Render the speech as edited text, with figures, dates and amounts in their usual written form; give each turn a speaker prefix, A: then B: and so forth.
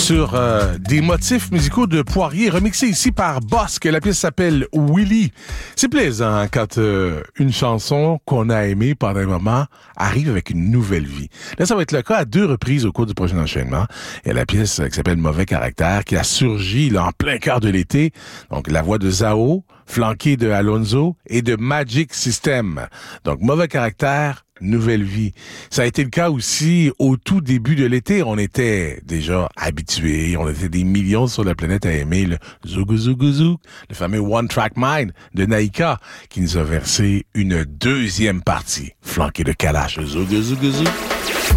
A: sur des motifs musicaux de Poirier, remixés ici par Bosque. La pièce s'appelle Willy. C'est plaisant quand une chanson qu'on a aimée pendant un moment arrive avec une nouvelle vie. Là, ça va être le cas à 2 reprises au cours du prochain enchaînement. Il y a la pièce qui s'appelle Mauvais caractère, qui a surgi là, en plein cœur de l'été. Donc, la voix de Zao, flanquée de Alonso et de Magic System. Donc, Mauvais caractère, nouvelle vie. Ça a été le cas aussi au tout début de l'été. On était déjà habitués, on était des millions sur la planète à aimer le Zougou Zougou Zouk, le fameux One Track Mind de Naïka, qui nous a versé une deuxième partie, flanquée de Kalash. Zougou Zougou Zouk.